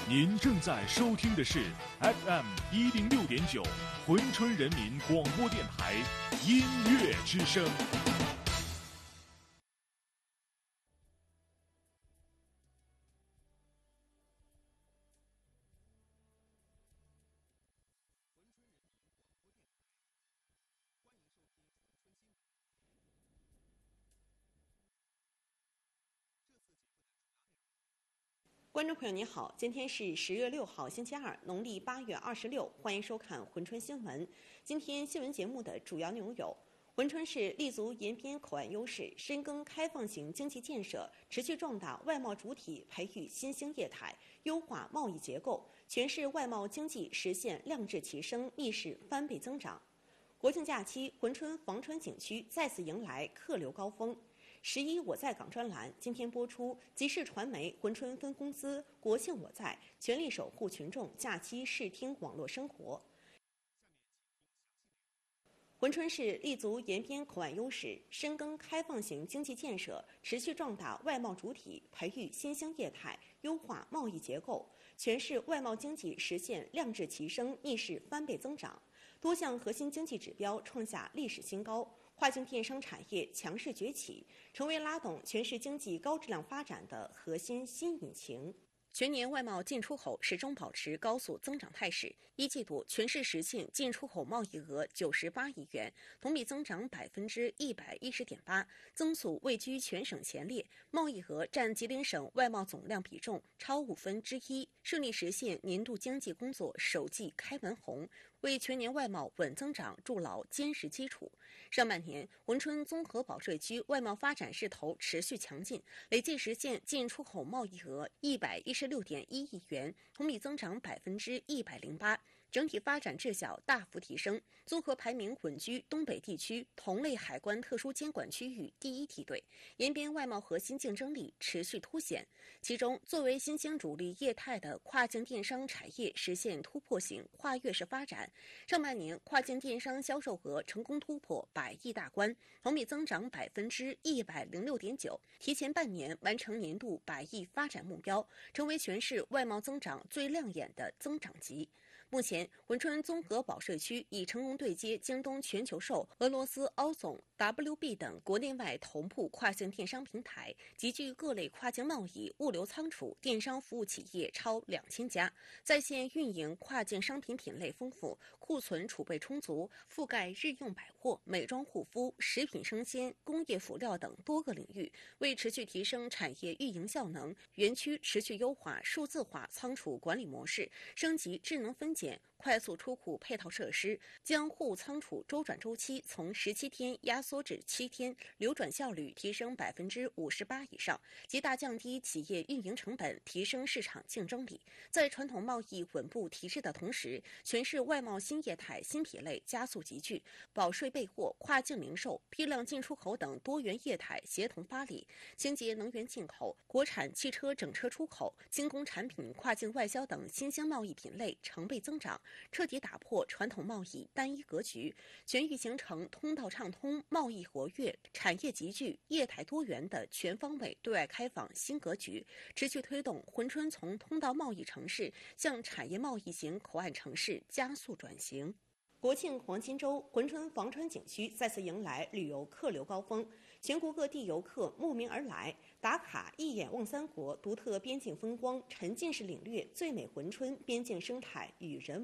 您正在收听的是 FM 106.9珲春人民广播电台音乐之声。 观众朋友您好，今天是10月6号星期二，农历8月26，欢迎收看珲春新闻。今天新闻节目的主要内容有：珲春市立足延边口岸优势，深耕开放型经济建设，持续壮大外贸主体，培育新兴业态，优化贸易结构，全市外贸经济实现量质齐升，逆势翻倍增长。国庆假期，珲春房川景区再次迎来客流高峰。11我在港专栏今天播出，集市传媒珲春分公司国庆我在，全力守护群众假期视听网络生活。珲春市立足延边口岸优势，深耕开放型经济建设，持续壮大外贸主体，培育新兴业态，优化贸易结构，全市外贸经济实现量质齐升，逆势翻倍增长，多项核心经济指标创下历史新高。跨境电商产业强势崛起，成为拉动全市经济高质量发展的核心新引擎。全年外贸进出口始终保持高速增长态势，一季度全市实现进出口贸易额98亿元，同比增长110.8%，增速位居全省前列，贸易额占吉林省外贸总量比重超1/5，顺利实现年度经济工作首季开门红，为全年外贸稳增长筑牢坚实基础。上半年，珲春综合保税区外贸发展势头持续强劲，累计实现进出口贸易额116.1亿元，同比增长108%，整体发展质效大幅提升，综合排名稳居东北地区同类海关特殊监管区域第一梯队，延边外贸核心竞争力持续凸显。其中，作为新兴主力业态的跨境电商产业实现突破性跨越式发展。上半年，跨境电商销售额成功突破100亿大关，同比增长106.9%，提前半年完成年度100亿发展目标，成为全市外贸增长最亮眼的增长极。目前，珲春综合保税区已成功对接京东全球售、俄罗斯奥总、WB 等国内外头部跨境电商平台，集聚各类跨境贸易、物流仓储、电商服务企业超2000家，在线运营跨境商品品类丰富，库存储备充足，覆盖日用百货、美妆护肤、食品生鲜、工业辅料等多个领域，为持续提升产业运营效能，园区持续优化数字化仓储管理模式，升级智能分拣、快速出库配套设施，将货物仓储周转周期从17天压缩至7天，流转效率提升58%以上，极大降低企业运营成本，提升市场竞争力。在传统贸易稳步提质的同时，全市外贸新业态新品类加速集聚，保税备货、跨境零售、批量进出口等多元业态协同发力，清洁能源进口、国产汽车整车出口、精工产品跨境外销等新兴贸易品类成倍增长，彻底打破传统贸易单一格局，全域形成通道畅通、贸易活跃、产业集聚、业态多元的全方位对外开放新格局，持续推动珲春从通道贸易城市向产业贸易型口岸城市加速转型。国庆黄金周，珲春房川景区再次迎来旅游客流高峰，全国各地游客慕名而来，打卡一眼望三国，独特边境风光，沉浸式领略最美珲春边境生态与人文。